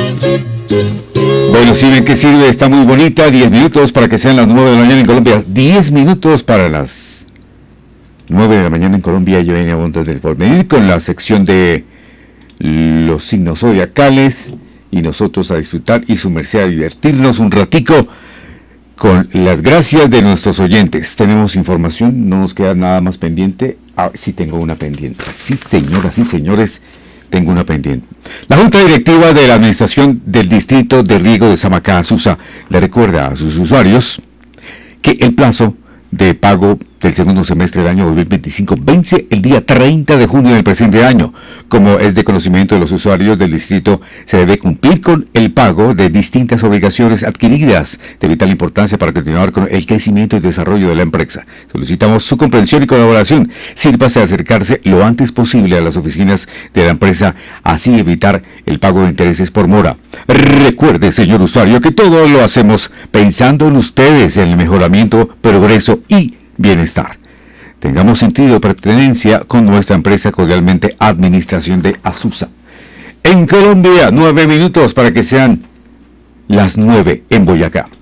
Bueno, si ven que sirve, está muy bonita. 10 minutos para que sean las 9 de la mañana en Colombia. 10 minutos para las 9 de la mañana en Colombia. Yo venía a Montes del Porvenir con la sección de los signos zodiacales y nosotros a disfrutar y su merced a divertirnos un ratico con las gracias de nuestros oyentes. Tenemos información, no nos queda nada más pendiente. Sí tengo una pendiente. Sí, señoras y señores, tengo una pendiente. La Junta Directiva de la Administración del Distrito de Riego de Samacá, Azusa, le recuerda a sus usuarios que el plazo de pago del segundo semestre del año 2025 vence el día 30 de junio del presente año. Como es de conocimiento de los usuarios del distrito, se debe cumplir con el pago de distintas obligaciones adquiridas de vital importancia para continuar con el crecimiento y desarrollo de la empresa. Solicitamos su comprensión y colaboración. Sírvase a acercarse lo antes posible a las oficinas de la empresa, así evitar el pago de intereses por mora. Recuerde, señor usuario, que todo lo hacemos pensando en ustedes, en el mejoramiento, progreso y bienestar. Tengamos sentido de pertenencia con nuestra empresa. Cordialmente, Administración de Azusa. En Colombia, 9 minutos para que sean las 9 en Boyacá.